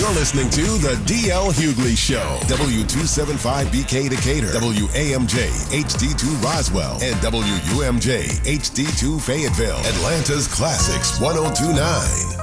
You're listening to The D.L. Hughley Show. W275BK Decatur, WAMJ HD2 Roswell, and WUMJ HD2 Fayetteville. Atlanta's Classics 1029.